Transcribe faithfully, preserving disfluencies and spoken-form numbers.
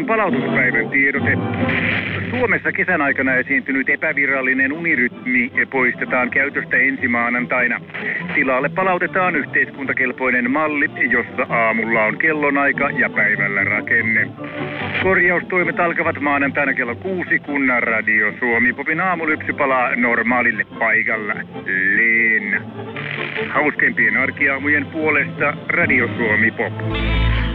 palautuspäivän tiedote. Suomessa kesän aikana esiintynyt epävirallinen unirytmi poistetaan käytöstä ensi maanantaina. Tilalle palautetaan yhteiskuntakelpoinen malli, jossa aamulla on kellonaika ja päivällä rakenne. Korjaustoimet alkavat maanantaina kello kuusi, kun Radio Suomi Popin aamulypsy palaa normaalille paikalla. Leena. Hauskempien arkiaamujen puolesta Radio Suomi Pop.